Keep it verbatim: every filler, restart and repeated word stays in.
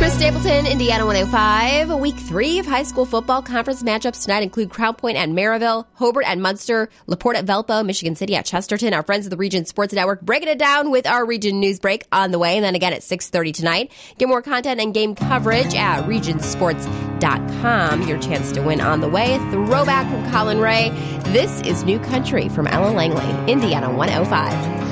Chris Stapleton, Indiana one oh five. Week three of high school football conference matchups tonight include Crown Point at Maryville, Hobart at Munster, LaPorte at Valpo, Michigan City at Chesterton. Our friends of the Region Sports Network breaking it down with our Region News Break on the way, and then again at six thirty tonight. Get more content and game coverage at region sports dot com. Your chance to win on the way. Throwback from Colin Ray. This is New Country from Ellen Langley, Indiana one oh five.